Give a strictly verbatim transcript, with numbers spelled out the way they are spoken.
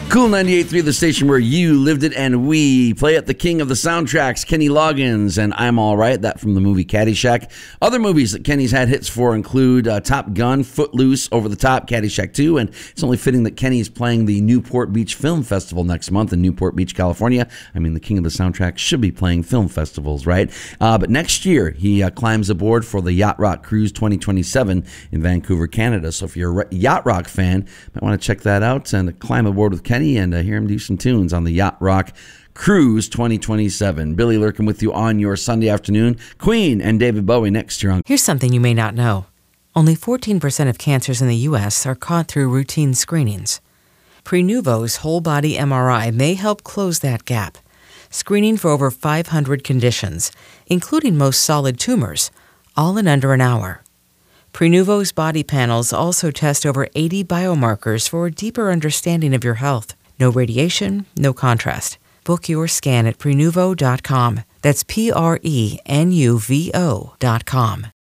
Cool ninety-eight point three, the station where you lived it and we play it. The king of the soundtracks, Kenny Loggins, and I'm All Right, that from the movie Caddyshack. Other movies that Kenny's had hits for include uh, Top Gun, Footloose, Over the Top, Caddyshack two, and it's only fitting that Kenny's playing the Newport Beach Film Festival next month in Newport Beach, California. I mean, the king of the soundtracks should be playing film festivals, right? Uh, but next year, he uh, climbs aboard for the Yacht Rock Cruise twenty twenty-seven in Vancouver, Canada. So if you're a Yacht Rock fan, you might want to check that out and climb aboard with Kenny and uh, hear him do some tunes on the Yacht Rock Cruise twenty twenty-seven. Billy Lurkin with you on your Sunday afternoon. Queen and David Bowie next year on. Here's something you may not know. Only fourteen percent of cancers in the U S are caught through routine screenings. Prenuvo's whole-body M R I may help close that gap, screening for over five hundred conditions, including most solid tumors, all in under an hour. Prenuvo's body panels also test over eighty biomarkers for a deeper understanding of your health. No radiation, no contrast. Book your scan at Prenuvo dot com. That's P R E N U V O dot com.